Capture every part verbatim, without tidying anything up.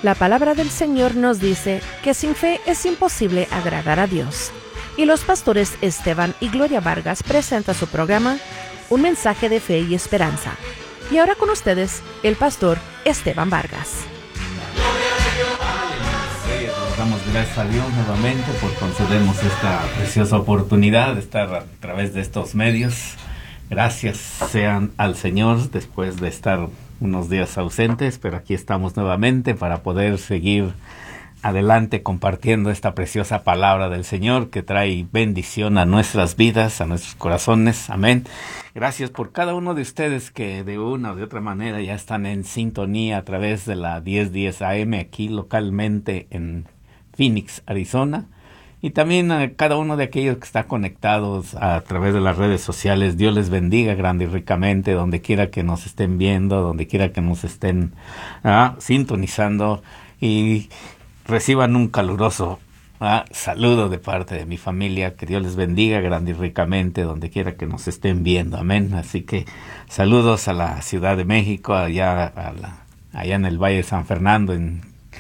La palabra del Señor nos dice que sin fe es imposible agradar a Dios. Y los pastores Esteban y Gloria Vargas presentan su programa, Un mensaje de fe y esperanza. Y ahora con ustedes, el pastor Esteban Vargas. Damos gracias a Dios nuevamente por concedernos esta preciosa oportunidad de estar a través de estos medios. Gracias sean al Señor después de estar unos días ausentes, pero aquí estamos nuevamente para poder seguir adelante compartiendo esta preciosa palabra del Señor que trae bendición a nuestras vidas, a nuestros corazones. Amén. Gracias por cada uno de ustedes que de una o de otra manera ya están en sintonía a través de la diez diez A M aquí localmente en Phoenix, Arizona. Y también a cada uno de aquellos que están conectados a través de las redes sociales. Dios les bendiga grande y ricamente, donde quiera que nos estén viendo, donde quiera que nos estén ah, sintonizando. Y reciban un caluroso ah, saludo de parte de mi familia. Que Dios les bendiga grande y ricamente, donde quiera que nos estén viendo. Amén. Así que saludos a la Ciudad de México, allá, a la, allá en el Valle de San Fernando, en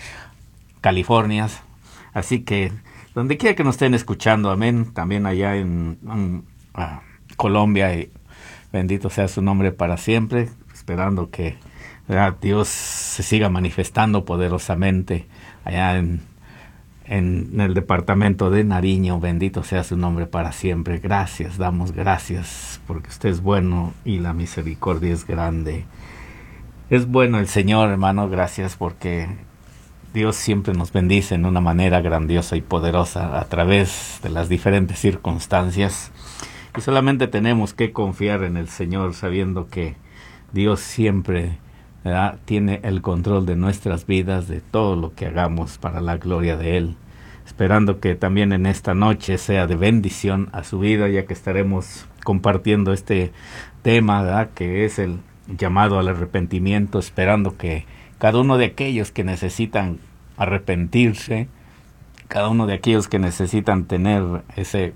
California. Así que donde quiera que nos estén escuchando, amén, también allá en, en uh, Colombia, y bendito sea su nombre para siempre, esperando que ¿verdad? Dios se siga manifestando poderosamente allá en, en, en el departamento de Nariño, bendito sea su nombre para siempre. Gracias, damos gracias, porque usted es bueno y la misericordia es grande. Es bueno el Señor, hermano, gracias porque Dios siempre nos bendice en una manera grandiosa y poderosa a través de las diferentes circunstancias. Y solamente tenemos que confiar en el Señor sabiendo que Dios siempre ¿verdad? tiene el control de nuestras vidas, de todo lo que hagamos para la gloria de Él. Esperando que también en esta noche sea de bendición a su vida, ya que estaremos compartiendo este tema ¿verdad? que es el llamado al arrepentimiento, esperando que cada uno de aquellos que necesitan arrepentirse, cada uno de aquellos que necesitan tener ese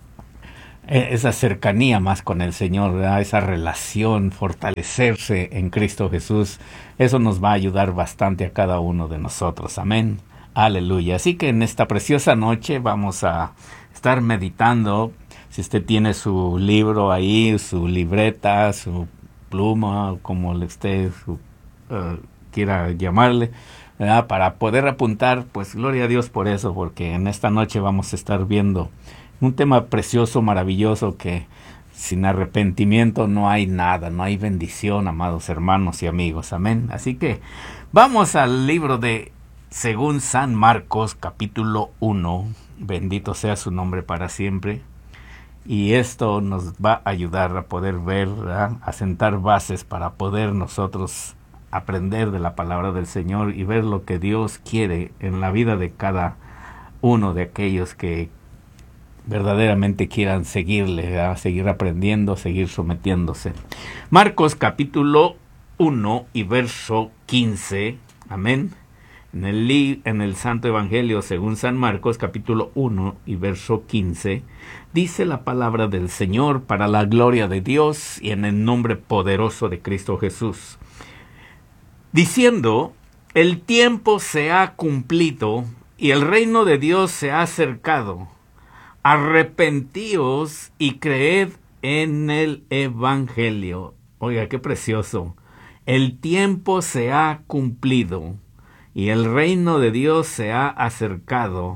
esa cercanía más con el Señor, ¿verdad? Esa relación, fortalecerse en Cristo Jesús, eso nos va a ayudar bastante a cada uno de nosotros. Amén. Aleluya. Así que en esta preciosa noche vamos a estar meditando. Si usted tiene su libro ahí, su libreta, su pluma, como le esté su, uh, quiera llamarle, ¿verdad? Para poder apuntar, pues gloria a Dios por eso, porque en esta noche vamos a estar viendo un tema precioso, maravilloso, que sin arrepentimiento no hay nada, no hay bendición, amados hermanos y amigos. Amén. Así que vamos al libro de según San Marcos, capítulo uno. Bendito sea su nombre para siempre. Y esto nos va a ayudar a poder ver, ¿verdad? A sentar bases para poder nosotros aprender de la palabra del Señor y ver lo que Dios quiere en la vida de cada uno de aquellos que verdaderamente quieran seguirle, ¿verdad? Seguir aprendiendo, seguir sometiéndose. Marcos capítulo uno y verso quince, amén. En el, li, en el Santo Evangelio según San Marcos capítulo uno y verso quince, dice la palabra del Señor para la gloria de Dios y en el nombre poderoso de Cristo Jesús. Diciendo, el tiempo se ha cumplido y el reino de Dios se ha acercado. Arrepentíos y creed en el Evangelio. Oiga, qué precioso. El tiempo se ha cumplido y el reino de Dios se ha acercado.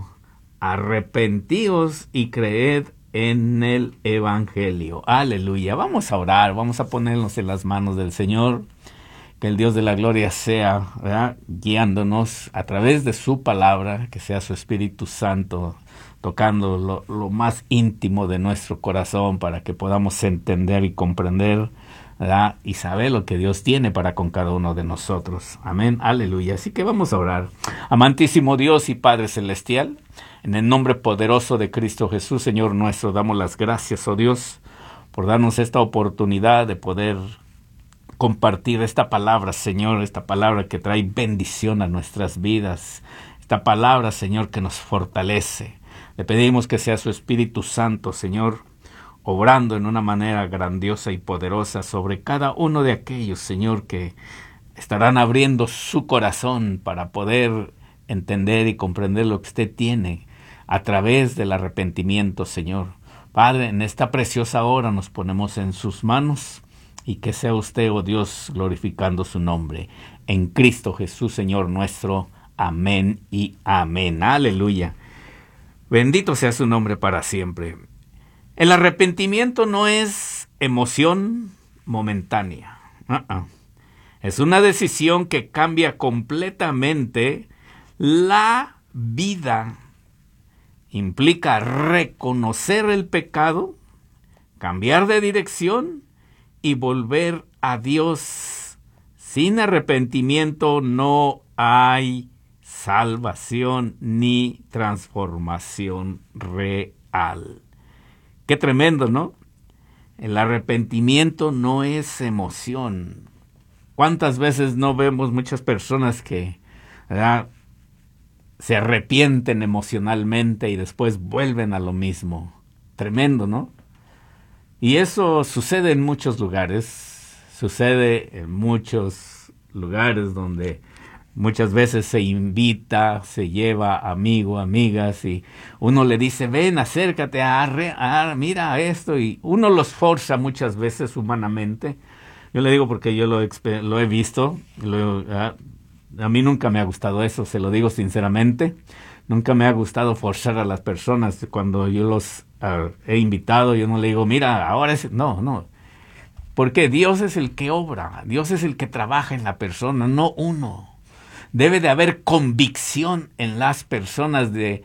Arrepentíos y creed en el Evangelio. Aleluya. Vamos a orar, vamos a ponernos en las manos del Señor. Que el Dios de la gloria sea ¿verdad? guiándonos a través de su palabra, que sea su Espíritu Santo tocando lo, lo más íntimo de nuestro corazón para que podamos entender y comprender ¿verdad? y saber lo que Dios tiene para con cada uno de nosotros. Amén, aleluya. Así que vamos a orar. Amantísimo Dios y Padre Celestial, en el nombre poderoso de Cristo Jesús, Señor nuestro, damos las gracias, oh Dios, por darnos esta oportunidad de poder compartir esta palabra, Señor, esta palabra que trae bendición a nuestras vidas, esta palabra, Señor, que nos fortalece. Le pedimos que sea su Espíritu Santo, Señor, obrando en una manera grandiosa y poderosa sobre cada uno de aquellos, Señor, que estarán abriendo su corazón para poder entender y comprender lo que usted tiene a través del arrepentimiento, Señor. Padre, en esta preciosa hora nos ponemos en sus manos y que sea usted, oh Dios, glorificando su nombre. En Cristo Jesús, Señor nuestro. Amén y amén. Aleluya. Bendito sea su nombre para siempre. El arrepentimiento no es emoción momentánea. Uh-uh. Es una decisión que cambia completamente la vida. Implica reconocer el pecado, cambiar de dirección y volver a Dios. Sin arrepentimiento no hay salvación ni transformación real. Qué tremendo, ¿no? El arrepentimiento no es emoción. ¿Cuántas veces no vemos muchas personas que, ¿verdad?, se arrepienten emocionalmente y después vuelven a lo mismo? Tremendo, ¿no? Y eso sucede en muchos lugares. Sucede en muchos lugares donde muchas veces se invita, se lleva amigo, amigas, y uno le dice, ven, acércate, a, a, mira esto, y uno los forza muchas veces humanamente. Yo le digo porque yo lo, lo he visto, lo, a, a mí nunca me ha gustado eso, se lo digo sinceramente. Nunca me ha gustado forzar a las personas. Cuando yo los uh, he invitado, yo no le digo, mira, ahora es... No, no. Porque Dios es el que obra, Dios es el que trabaja en la persona, no uno. Debe de haber convicción en las personas de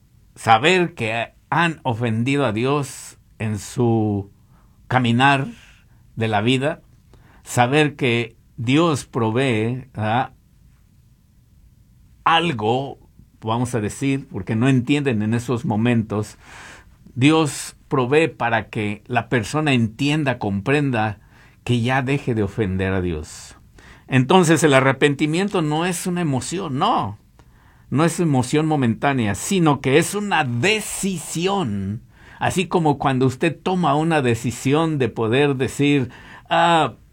saber que han ofendido a Dios en su caminar de la vida, saber que Dios provee ¿verdad?, algo, vamos a decir, porque no entienden en esos momentos. Dios provee para que la persona entienda, comprenda que ya deje de ofender a Dios. Entonces el arrepentimiento no es una emoción, no, no es emoción momentánea, sino que es una decisión. Así como cuando usted toma una decisión de poder decir, ah,